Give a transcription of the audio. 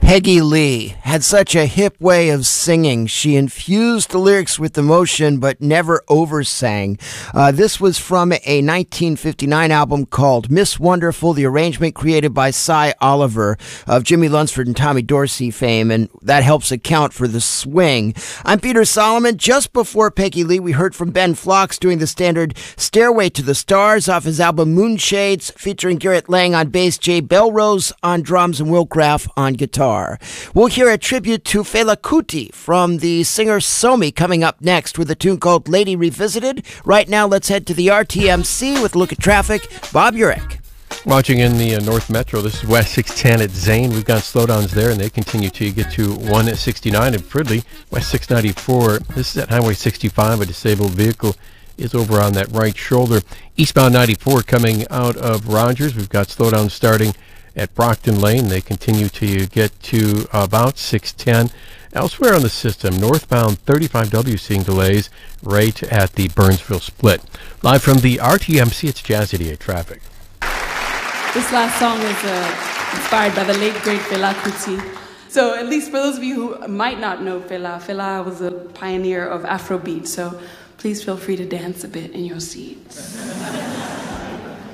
Peggy Lee had such a hip way of singing. She infused the lyrics with emotion, but never oversang. This was from a 1959 album called Miss Wonderful, the arrangement created by Cy Oliver of Jimmy Lunceford and Tommy Dorsey fame, and that helps account for the swing. I'm Peter Solomon. Just before Peggy Lee, we heard from Ben Phlox doing the standard Stairway to the Stars off his album Moonshades, featuring Garrett Lang on bass, Jay Belrose on drums, and Will Graff on guitar. We'll hear a tribute to Fela Kuti from the singer Somi coming up next with a tune called Lady Revisited. Right now, let's head to the RTMC with a look at traffic. Bob Urich. Watching in the North Metro, this is West 610 at Zane. We've got slowdowns there, and they continue till you get to 169 at Fridley. West 694, this is at Highway 65. A disabled vehicle is over on that right shoulder. Eastbound 94 coming out of Rogers. We've got slowdowns starting at Brockton Lane. They continue till you get to about 610. Elsewhere on the system, northbound 35W seeing delays right at the Burnsville split. Live from the RTMC, it's Jazz 88 Traffic. This last song is inspired by the late, great Fela Kuti. So at least for those of you who might not know Fela was a pioneer of Afrobeat, so please feel free to dance a bit in your seats.